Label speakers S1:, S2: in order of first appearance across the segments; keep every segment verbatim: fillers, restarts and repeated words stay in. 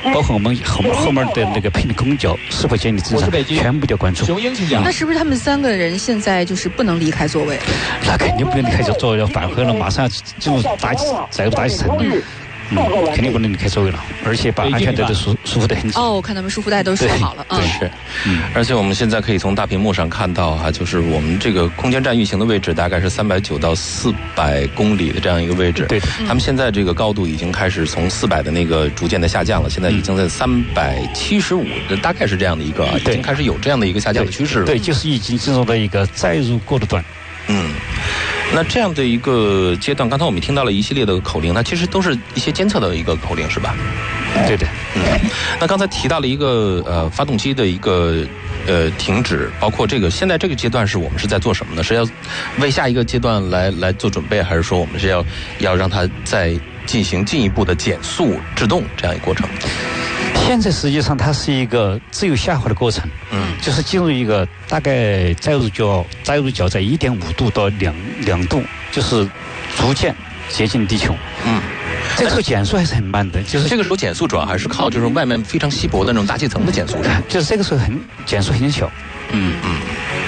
S1: 包括我们后面后面的那个平公交是否建立正常，全部都关注。
S2: 那是不是他们三个人现在就是不能离开座位？
S1: 那肯定不能离开座位了，返回了马上进入打载入打击层了。嗯，肯定不能离开座位了，而且把安全带都束束缚得很紧。
S2: 哦，我看他们束缚带都束好了。
S3: 对，嗯、是。嗯，而且我们现在可以从大屏幕上看到哈、啊，就是我们这个空间站运行的位置大概是三百九到四百公里的这样一个位置。
S1: 对，
S3: 他们现在这个高度已经开始从四百的那个逐渐的下降了，现在已经在三百七十五，大概是这样的一个、啊，已经开始有这样的一个下降的趋势了。
S1: 对，就是已经进入到一个载入过渡段。
S3: 嗯。那这样的一个阶段，刚才我们听到了一系列的口令，那其实都是一些监测的一个口令，是吧？
S1: 对的。
S3: 嗯，那刚才提到了一个呃发动机的一个呃停止，包括这个现在这个阶段是我们是在做什么呢？是要为下一个阶段来来做准备，还是说我们是要要让它再进行进一步的减速制动这样一个过程？
S1: 现在实际上它是一个自由下滑的过程，嗯，就是进入一个大概载入角载入角在一点五度到两两度，就是逐渐接近地球，嗯，这个时候减速还是很慢的，就是
S3: 这个时候减速主要还是靠就是外面非常稀薄的那种大气层的减速，
S1: 就是这个时候很减速很小，
S3: 嗯嗯。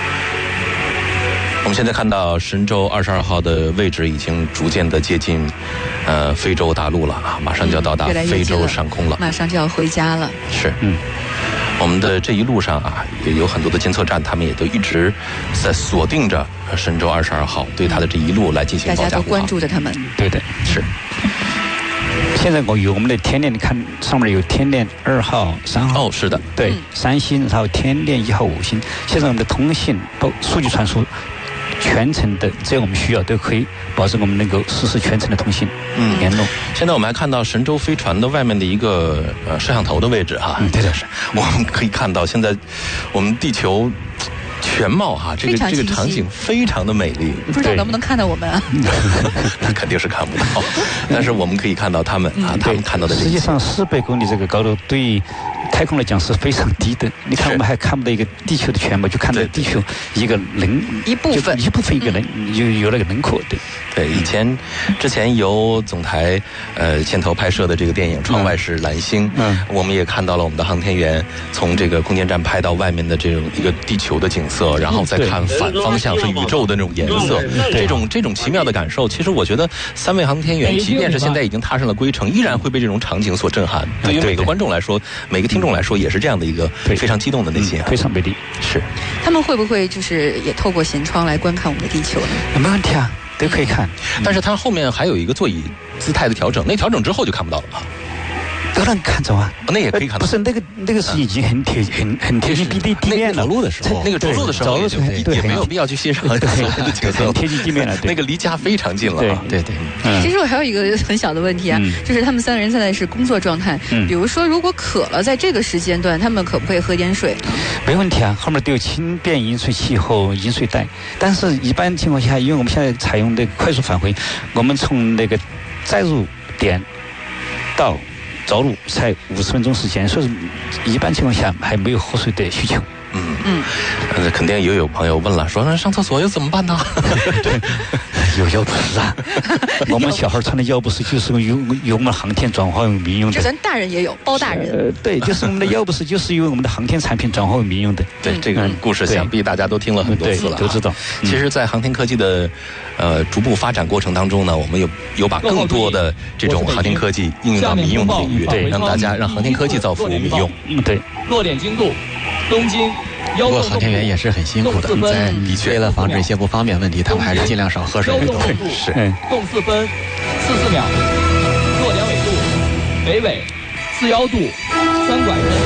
S3: 我们现在看到神舟二十二号的位置已经逐渐的接近，呃，非洲大陆了啊，马上就要到达非洲上空了，
S2: 马上就要回家了。
S3: 是，嗯，我们的这一路上啊，也有很多的监测站，他们也都一直在锁定着神舟二十二号，对它的这一路来进行保驾护航。
S2: 大家都关注着他们。
S1: 对的，
S3: 是。
S1: 现在我有我们的天链，你看上面有天链二号、三号。
S3: 哦，是的，
S1: 对，嗯、三星，然后天链一号、五星。现在我们的通信、包数据传输。全程的，只要我们需要，都可以保证我们能够实施全程的通信嗯联络。
S3: 现在我们还看到神舟飞船的外面的一个呃摄像头的位置哈，
S1: 嗯，对的是，
S3: 我们可以看到现在我们地球全貌哈，这个这个场景非常的美丽。
S2: 不知道能不能看到我们啊？
S3: 那肯定是看不到，但是我们可以看到他们啊，他们看到的这个。
S1: 实际上，四百公里这个高度对于太空来讲是非常低的。你看，我们还看不到一个地球的全貌，就看到地球一个轮
S2: 一部分
S1: 一部分一个人有有那个轮廓的。
S3: 对，以前之前由总台呃牵头拍摄的这个电影《窗外是蓝星》，嗯，我们也看到了我们的航天员从这个空间站拍到外面的这种一个地球的景色，然后再看反方向是宇宙的那种颜色，这种这种奇妙的感受，其实我觉得三位航天员，即便是现在已经踏上了归程，依然会被这种场景所震撼。对于每个观众来说，每个听众来说，也是这样的一个非常激动的内心，
S1: 非常美丽。
S3: 是，
S2: 他们会不会就是也透过舷窗来观看我们的地球呢？
S1: 没问题啊。都可以看，
S3: 但是它后面还有一个座椅姿态的调整，那调整之后就看不到了吧？
S1: 都能看着啊，
S3: 那也可以看到。
S1: 不是那个那个是已经很贴很很贴近地地地面了。
S3: 走路的时候，那个着陆的时候也也没有必要去欣赏所谓的景色，
S1: 很贴近地面了。
S3: 那个离家非常近了。
S1: 对对对。
S2: 其实我还有一个很小的问题啊，就是他们三个人现在是工作状态，比如说如果渴了，在这个时间段，他们可不可以喝点水？
S1: 没问题啊，后面都有轻便饮水器和饮水袋。但是一般情况下，因为我们现在采用的快速返回，我们从那个载入点到着陆才五十分钟时间，所以一般情况下还没有喝水的需求。
S3: 嗯嗯，呃，肯定也有朋友问了，说那上厕所又怎么办呢？
S1: 对，有药不湿啊。我们小孩穿的药不湿就是由由我们航天转化为民用的。
S2: 就咱大人也有，包大人。
S1: 呃，对，就是我们的药不湿就是由我们的航天产品转化为民用的。
S3: 对，这个故事想必大家都听了很多次了，
S1: 都知道。
S3: 其实，在航天科技的呃逐步发展过程当中呢，我们有有把更多的这种航天科技应用到民用领域，对，让大家让航天科技造福民用。
S1: 嗯，对。
S4: 落点精度，东经。
S5: 不过航天员也是很辛苦的，在为了防止一些不方便问题，他们还是尽量少喝水。
S4: 对，
S3: 是。
S4: 动四分四四秒，落点纬度，北纬四幺度，三拐针。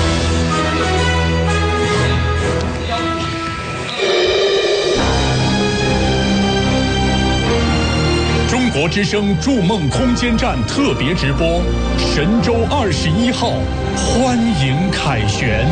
S6: 中国之声筑梦空间站特别直播，神舟二十一号，欢迎凯旋。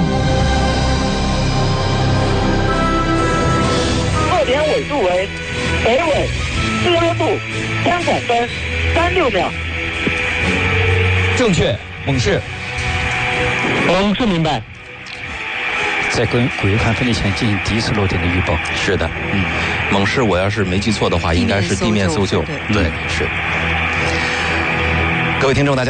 S7: 点纬度为北纬四幺度，三拐分三六秒。
S4: 正确，猛士。
S7: 猛士明白。
S1: 在轨轨盘分离前进行第一次落点的预报。
S3: 是的，嗯，猛士我要是没记错的话，应该是地面搜救。对，是。各位听众，大家好，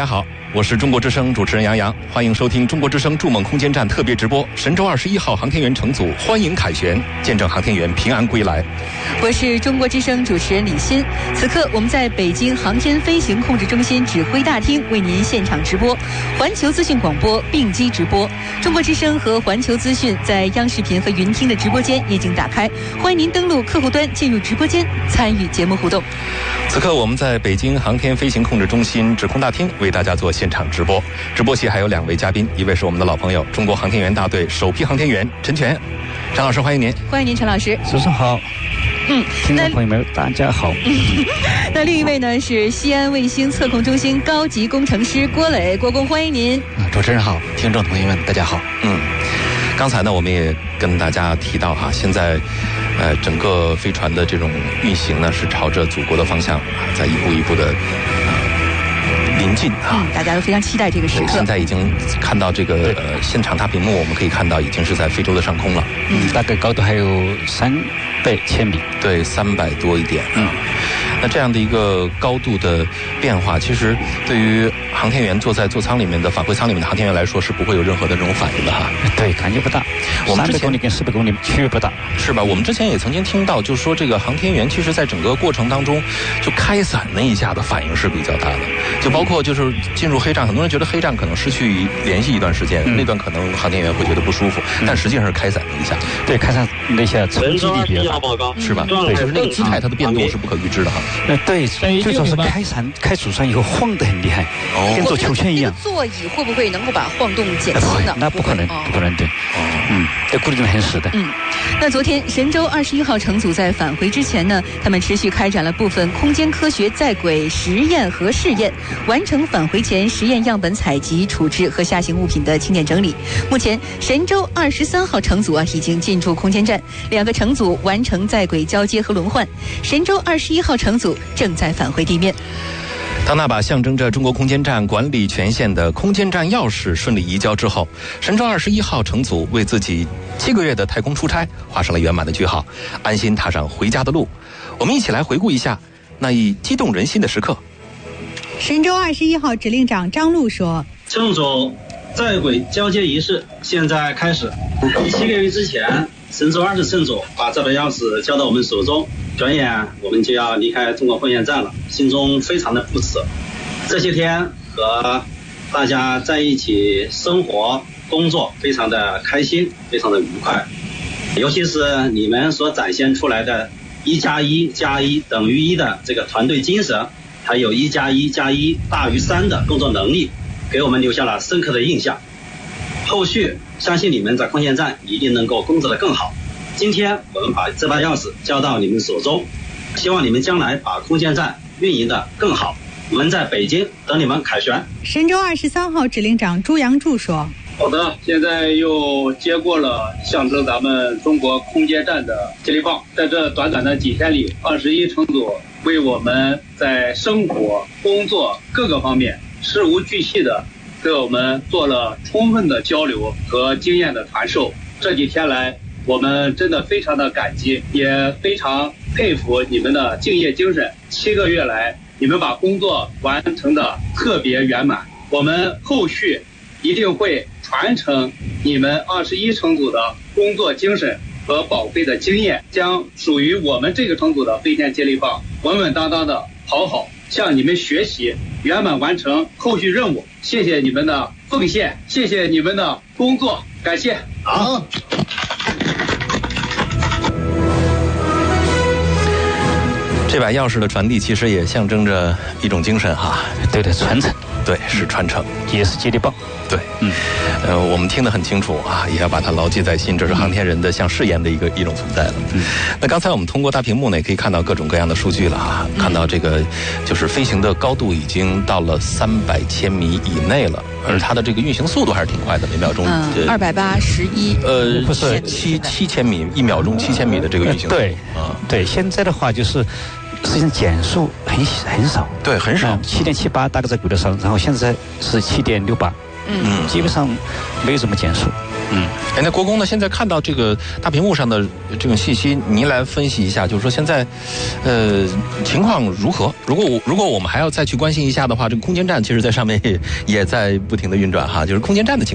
S3: 我是中国之声主持人杨洋，欢迎收听中国之声筑梦空间站特别直播。神舟二十一号航天员乘组欢迎凯旋，见证航天员平安归来。
S2: 我是中国之声主持人李欣，此刻我们在北京航天飞行控制中心指挥大厅为您现场直播，环球资讯广播并机直播。中国之声和环球资讯在央视频和云听的直播间已经打开，欢迎您登录客户端进入直播间参与节目互动。
S3: 此刻我们在北京航天飞行控制中心指控大厅为大家做现场直播，直播席还有两位嘉宾，一位是我们的老朋友中国航天员大队首批航天员陈全，陈老师欢迎您。
S2: 欢迎您陈老师。
S1: 主持人好。
S2: 嗯，
S1: 听众朋友们大家好。
S2: 那另一位呢是西安卫星测控中心高级工程师郭磊，郭工欢迎您。
S5: 啊，主持人好，听众朋友们大家好。
S3: 嗯，刚才呢我们也跟大家提到哈，现在呃整个飞船的这种运行呢是朝着祖国的方向啊，在一步一步的呃临近啊、
S2: 嗯，大家都非常期待这个时刻。
S3: 现在已经看到这个呃现场大屏幕，我们可以看到已经是在非洲的上空了。
S1: 嗯，大概高度还有三百千米，
S3: 对，三百多一点。嗯，那这样的一个高度的变化，其实对于航天员坐在座舱里面的返回舱里面的航天员来说，是不会有任何的这种反应的哈。
S1: 对，感觉不大。我们三百公里跟四百公里区别不大，
S3: 是吧？我们之前也曾经听到，就是说这个航天员其实在整个过程当中，就开伞那一下的反应是比较大的。就包括就是进入黑障，很多人觉得黑障可能失去联系一段时间，嗯、那段可能航天员会觉得不舒服，嗯、但实际上是开伞那一下。
S1: 对，开伞那一下冲击力比较大，
S3: 是吧？对，就是那个姿态它的变动是不可预知的哈。
S1: 呃，对，最主要是开伞开主伞以后晃得很厉害，哦、跟坐秋千一样。
S2: 这个座椅会不会能够把晃动减轻呢？
S1: 那不可能，不可能对。嗯，这固定得很死的。
S2: 嗯，那昨天神舟二十一号乘组在返回之前呢，他们持续开展了部分空间科学在轨实验和试验，完成返回前实验样本采集、处置和下行物品的清点整理。目前，神舟二十三号乘组啊已经进驻空间站，两个乘组完成在轨交接和轮换。神舟二十一号乘组正在返回地面。
S3: 当那把象征着中国空间站管理权限的空间站钥匙顺利移交之后，神舟二十一号乘组为自己七个月的太空出差画上了圆满的句号，安心踏上回家的路。我们一起来回顾一下那一激动人心的时刻。
S8: 神舟二十一号指令长张璐说：“
S9: 乘组在轨交接仪式现在开始。七个月之前，神舟二十乘组把这把钥匙交到我们手中，转眼我们就要离开中国空间站了，心中非常的不舍。这些天和大家在一起生活工作，非常的开心，非常的愉快。尤其是你们所展现出来的一加一加一等于一的这个团队精神，还有一加一加一大于三的工作能力，给我们留下了深刻的印象。后续相信你们在空间站一定能够工作得更好。今天我们把这把钥匙交到你们手中，希望你们将来把空间站运营得更好。我们在北京等你们凯旋。”
S8: 神舟二十三号指令长朱杨柱说：“
S10: 好的，现在又接过了象征咱们中国空间站的接力棒，在这短短的几天里，二十一乘组为我们在生活、工作各个方面事无巨细的给我们做了充分的交流和经验的传授。这几天来，我们真的非常的感激，也非常佩服你们的敬业精神。七个月来，你们把工作完成的特别圆满，我们后续一定会传承你们二十一乘组的工作精神和宝贵的经验，将属于我们这个乘组的飞天接力棒稳稳当当的好好向你们学习，圆满完成后续任务。谢谢你们的奉献，谢谢你们的工作，感谢。好。
S3: 这把钥匙的传递其实也象征着一种精神哈，
S1: 对的，传承，
S3: 对，是传承，
S1: 也是接力棒，
S3: 对，嗯，呃，我们听得很清楚啊，也要把它牢记在心，这是航天人的像誓言的一个一种存在了。嗯，那刚才我们通过大屏幕呢，也可以看到各种各样的数据了啊，嗯、看到这个就是飞行的高度已经到了三百千米以内了，而它的这个运行速度还是挺快的，每秒钟
S2: 二百八十一，
S3: 呃，不是七七千米，一秒钟七千米的这个运行速度，
S1: 对，啊，对，现在的话就是。实际上减速很很少，
S3: 对，很少，
S1: 七点七八大概在轨道上，然后现在是七点六八， 嗯，基本上没有什么减速。嗯，
S3: 哎，那国公呢？现在看到这个大屏幕上的这种信息，您来分析一下，就是说现在，呃，情况如何？如果我如果我们还要再去关心一下的话，这个空间站其实在上面也也在不停的运转哈，就是空间站的情况。